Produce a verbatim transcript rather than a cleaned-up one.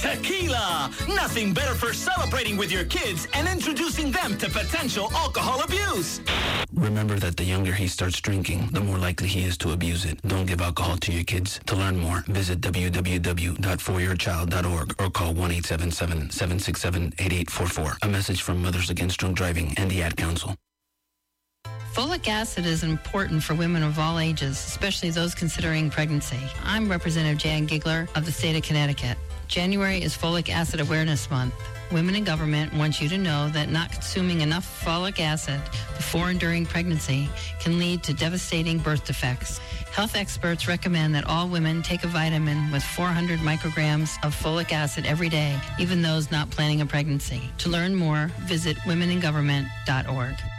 Tequila! Nothing better for celebrating with your kids and introducing them to potential alcohol abuse. Remember that the younger he starts drinking, the more likely he is to abuse it. Don't give alcohol to your kids. To learn more, visit w w w dot for your child dot org or call one eight seven seven, seven six seven, eight eight four four. A message from Mothers Against Drunk Driving and the Ad Council. Folic acid is important for women of all ages, especially those considering pregnancy. I'm Representative Jan Gigler of the state of Connecticut. January is Folic Acid Awareness Month. Women in government want you to know that not consuming enough folic acid before and during pregnancy can lead to devastating birth defects. Health experts recommend that all women take a vitamin with four hundred micrograms of folic acid every day, even those not planning a pregnancy. To learn more, visit women in government dot org.